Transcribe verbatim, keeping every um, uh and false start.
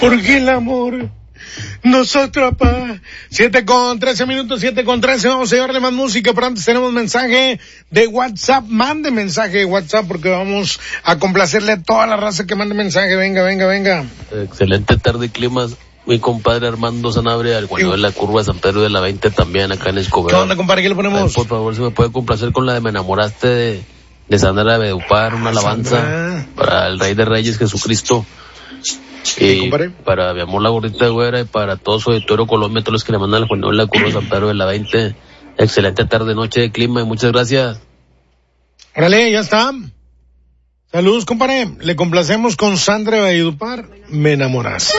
Porque el amor nosotros, pa. Siete con trece minutos, siete con trece. Vamos a llevarle más música, pero antes tenemos mensaje de WhatsApp. Mande mensaje de WhatsApp porque vamos a complacerle a toda la raza que mande mensaje. Venga, venga, venga. Excelente tarde y climas. Mi compadre Armando Sanabria, el guayo de la curva de San Pedro de la veinte también acá en Escobedo. ¿Qué onda, compadre? ¿Qué le ponemos? Ay, por favor, si me puede complacer con la de Me enamoraste de, de Sandra Bedupar, una alabanza Sandra. Para el Rey de Reyes Jesucristo. Y para mi amor la gordita de güera y para todo su auditorio Colombia, todos los que le mandan el guayo de la curva de San Pedro de la veinte. Excelente tarde, noche de clima y muchas gracias. Órale, ya está. Saludos, compadre. Le complacemos con Sandra Bedupar, Me enamoraste.